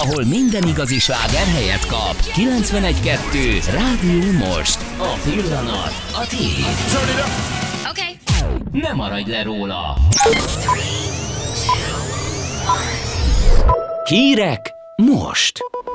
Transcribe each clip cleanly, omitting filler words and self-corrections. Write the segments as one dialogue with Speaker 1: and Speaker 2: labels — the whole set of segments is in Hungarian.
Speaker 1: ahol minden igazi sláger helyet kap. 91.2 Rádió Most. A pillanat a tiéd.
Speaker 2: Okay.
Speaker 1: Ne maradj le róla. Hírek most.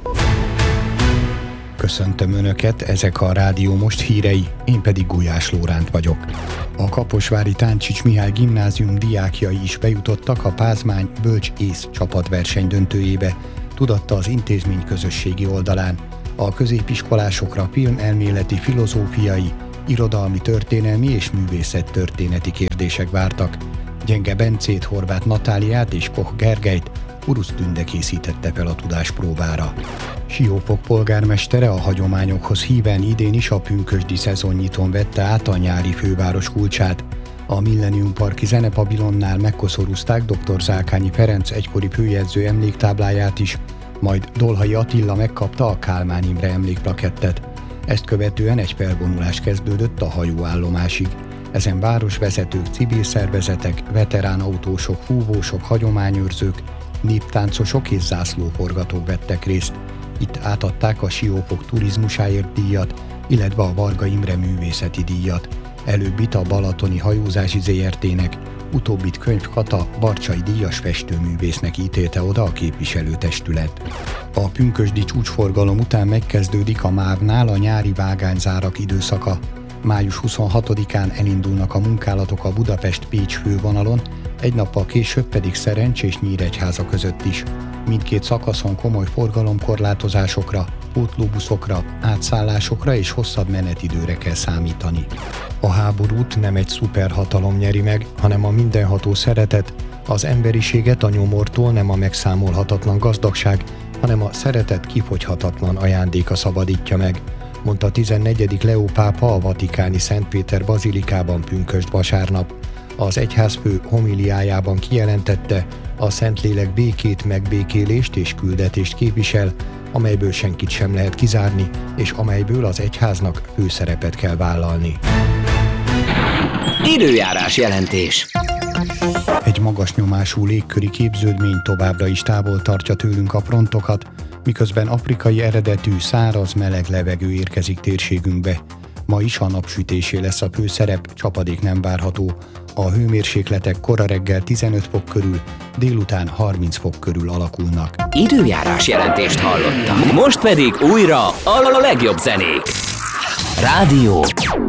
Speaker 3: Köszöntöm Önöket, ezek a Rádió Most hírei, én pedig Gulyás Lóránt vagyok. A kaposvári Táncsics Mihály gimnázium diákjai is bejutottak a Pázmány Bölcs Ész csapatverseny döntőjébe, tudatta az intézmény közösségi oldalán. A középiskolásokra filmelméleti, filozófiai, irodalmi, történelmi és művészettörténeti kérdések vártak. Gyenge Bencét, Horváth Natáliát és Koch Gergelyt Urusz Tünde készítette fel a tudáspróbára. Siófok polgármestere a hagyományokhoz híven idén is a pünkösdi szezonnyitón vette át a nyári főváros kulcsát. A Millennium Parki Zenepavilonnál megkoszorúzták dr. Zálkányi Ferenc egykori főjegyző emléktábláját is, majd Dolhai Attila megkapta a Kálmán Imre emlékplakettet. Ezt követően egy felvonulás kezdődött a hajóállomásig. Ezen városvezetők, civil szervezetek, veteránautósok, fúvósok, hagyományőrzők, néptáncosok és zászlóforgatók vettek részt. Itt átadták a Siófok turizmusáért díjat, illetve a Varga Imre művészeti díjat. Előbbit a Balatoni Hajózási ZRT-nek, utóbbit Könyv Kata Barcsay díjas festőművésznek ítélte oda a képviselőtestület. A pünkösdi csúcsforgalom után megkezdődik a MÁV-nál a nyári vágányzárak időszaka. Május 26-án elindulnak a munkálatok a Budapest-Pécs fővonalon, egy nappal később pedig Szerencs és Nyíregyháza között is. Mindkét szakaszon komoly forgalomkorlátozásokra, pótlóbuszokra, átszállásokra és hosszabb menetidőre kell számítani. A háborút nem egy szuperhatalom nyeri meg, hanem a mindenható szeretet, az emberiséget a nyomortól nem a megszámolhatatlan gazdagság, hanem a szeretet kifogyhatatlan ajándéka szabadítja meg, mondta 14. Leó pápa a vatikáni Szent Péter bazilikában pünkösd vasárnap. Az egyházfő homiliájában kijelentette, a Szentlélek békét, megbékélést és küldetést képvisel, amelyből senkit sem lehet kizárni, és amelyből az egyháznak főszerepet kell vállalni.
Speaker 1: Időjárás jelentés.
Speaker 3: Egy magas nyomású légköri képződmény továbbra is távol tartja tőlünk a frontokat, miközben afrikai eredetű, száraz, meleg levegő érkezik térségünkbe. Ma is a napsütésé lesz a főszerep, csapadék nem várható. A hőmérsékletek kora reggel 15 fok körül, délután 30 fok körül alakulnak.
Speaker 1: Időjárás jelentést hallottam. Most pedig újra a legjobb zenék. Rádió